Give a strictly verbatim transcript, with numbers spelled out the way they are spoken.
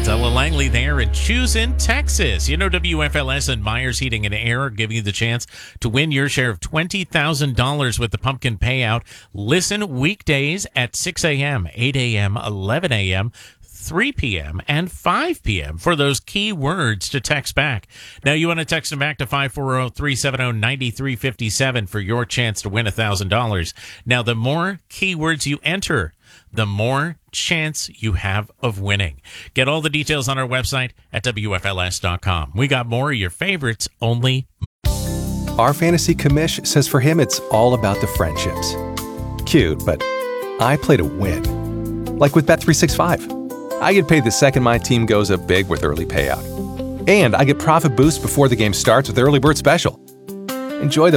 Ella Langley there in Choosing, Texas. You know, W F L S and Myers Heating and Air are giving you the chance to win your share of twenty thousand dollars with the pumpkin payout. Listen weekdays at six a.m., eight a.m., eleven a.m., three p.m. and five p.m. for those key words to text back. Now, you want to text them back to five four zero, three seven zero, nine three five seven for your chance to win one thousand dollars. Now, the more keywords you enter, the more chance you have of winning. Get all the details on our website at W F L S dot com. We got more of your favorites only. Our fantasy commish says for him it's all about the friendships. Cute, but I play to win. Like with Bet three sixty-five. I get paid the second my team goes up big with early payout. And I get profit boost before the game starts with Early Bird Special. Enjoy the